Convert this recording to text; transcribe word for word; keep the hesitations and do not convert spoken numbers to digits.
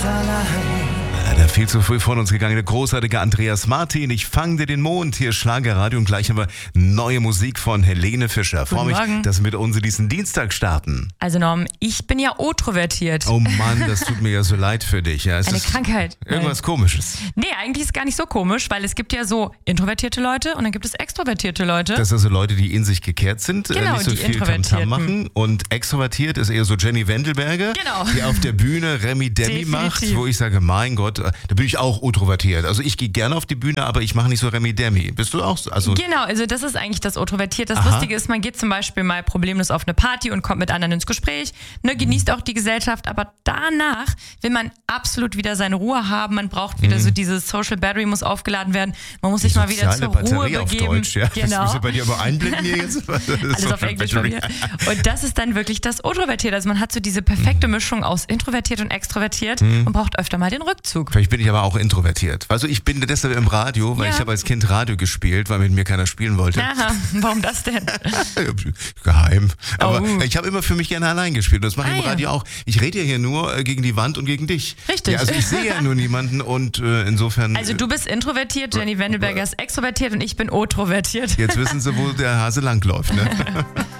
ganz allein. Der viel zu früh von uns gegangene großartige Andreas Martin. Ich fange dir den Mond. Hier Schlagerradio und gleich haben wir neue Musik von Helene Fischer. Freue mich, dass wir mit uns diesen Dienstag starten. Also Norm, ich bin ja introvertiert. Oh Mann, das tut mir ja so leid für dich. Ja, es Eine ist Krankheit. Irgendwas Nein. Komisches. Nee, eigentlich ist es gar nicht so komisch, weil es gibt ja so introvertierte Leute und dann gibt es extrovertierte Leute. Das sind also Leute, die in sich gekehrt sind, Genau, nicht so die viel Introvertierten. Tamtam machen. Und extrovertiert ist eher so Jenny Wendelberger, Genau. die auf der Bühne Remi Demi macht, wo ich sage, mein Gott, da bin ich auch introvertiert. Also ich gehe gerne auf die Bühne, aber ich mache nicht so Remi Demi. Bist du auch so? Also Genau, also das ist eigentlich das Introvertiert. Das Aha. Lustige ist, man geht zum Beispiel mal problemlos auf eine Party und kommt mit anderen ins Gespräch, ne, genießt auch die Gesellschaft, aber danach will man absolut wieder seine Ruhe haben. Man braucht wieder Mhm. so diese Social Battery muss aufgeladen werden. Man muss sich die mal wieder soziale zur Ruhe Batterie auf begeben. Deutsch, ja. Genau. Das müssen wir bei dir aber einblenden hier jetzt. Alles auf Englisch von mir. Und das ist dann wirklich das Introvertiert. Also man hat so diese perfekte Mischung aus introvertiert und extrovertiert Mhm. und braucht öfter mal den Rückzug. Vielleicht bin ich aber auch introvertiert. Also ich bin deshalb im Radio, weil Ja. ich habe als Kind Radio gespielt, weil mit mir keiner spielen wollte. Aha, warum das denn? Geheim. Aber Oh. ich habe immer für mich gerne allein gespielt. Das mache ich Ah, im ja. Radio auch. Ich rede ja hier nur äh, gegen die Wand und gegen dich. Richtig. Ja, also ich sehe ja nur niemanden und äh, insofern... Also du bist introvertiert, Jenny Wendelberger ist extrovertiert und ich bin introvertiert. Jetzt wissen Sie, wo der Hase langläuft, ne?